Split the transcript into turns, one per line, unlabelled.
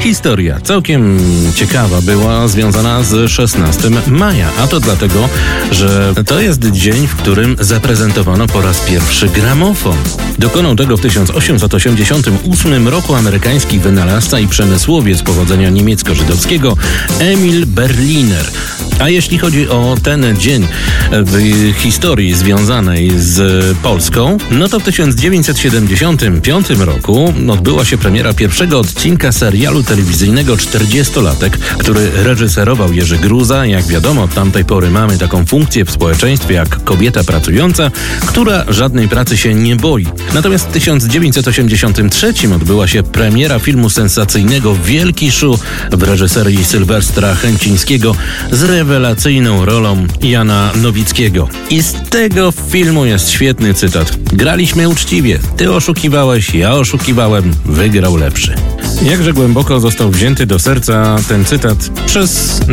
Historia całkiem ciekawa była związana z 16 maja, a to dlatego, że to jest dzień, w którym zaprezentowano po raz pierwszy gramofon. Dokonał tego w 1888 roku amerykański wynalazca i przemysłowiec pochodzenia niemiecko-żydowskiego Emil Berliner. A jeśli chodzi o ten dzień w historii związanej z Polską, no to w 1975 roku odbyła się premiera pierwszego odcinka serialu telewizyjnego 40-latek, który reżyserował Jerzy Gruza. Jak wiadomo, od tamtej pory mamy taką funkcję w społeczeństwie jak kobieta pracująca, która żadnej pracy się nie boi. Natomiast w 1983 odbyła się premiera filmu sensacyjnego Wielki Szu w reżyserii Sylwestra Chęcińskiego z rewelacyjną rolą Jana Nowickiego. I z tego filmu jest świetny cytat. Graliśmy uczciwie. Ty oszukiwałeś, ja oszukiwałem, wygrał lepszy. Jakże głęboko został wzięty do serca ten cytat przez